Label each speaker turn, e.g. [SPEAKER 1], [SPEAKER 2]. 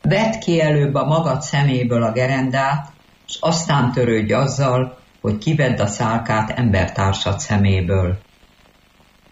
[SPEAKER 1] Vedd ki előbb a magad szeméből a gerendát, és aztán törődj azzal, hogy kivedd a szálkát embertársad szeméből.